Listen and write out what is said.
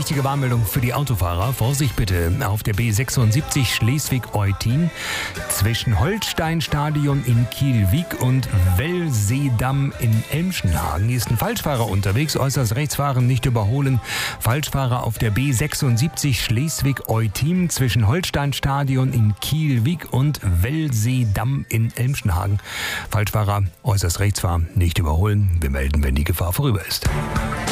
wichtige Warnmeldung für die Autofahrer. Vorsicht bitte auf der B76 Schleswig-Eutin zwischen Holsteinstadion in Kielwig und Wellseedamm in Elmschenhagen. Hier ist ein Falschfahrer unterwegs, äußerst rechts fahren, nicht überholen. Falschfahrer auf der B76 Schleswig-Eutin zwischen Holsteinstadion in Kielwig und Wellseedamm in Elmschenhagen. Falschfahrer äußerst rechts fahren, nicht überholen. Wir melden, wenn die Gefahr vorüber ist.